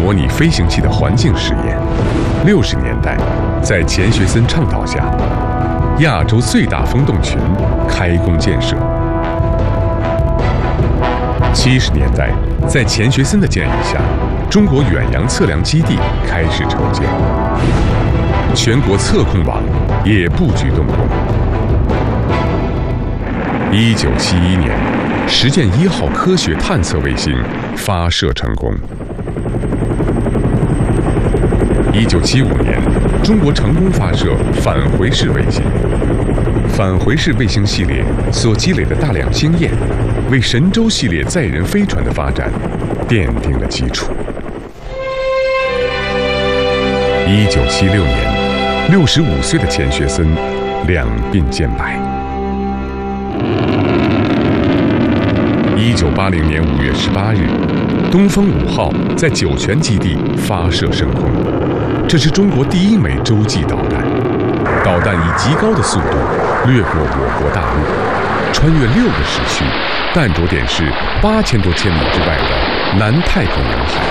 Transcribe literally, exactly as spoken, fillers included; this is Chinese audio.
模拟飞行器的环境实验。六十年代，在钱学森倡导下，亚洲最大风洞群开工建设。七十年代，在钱学森的建议下，中国远洋测量基地开始筹建，全国测控网也布局动工。一九七一年，实践一号科学探测卫星发射成功。一九七五年，中国成功发射返回式卫星。返回式卫星系列所积累的大量经验，为神舟系列载人飞船的发展奠定了基础。一九七六年，六十五岁的钱学森两鬓渐白。一九八零年五月十八日，东风五号在酒泉基地发射升空，这是中国第一枚洲际导弹。导弹以极高的速度掠过我国大陆，穿越六个时区，弹着点是八千多千米之外的南太平洋海。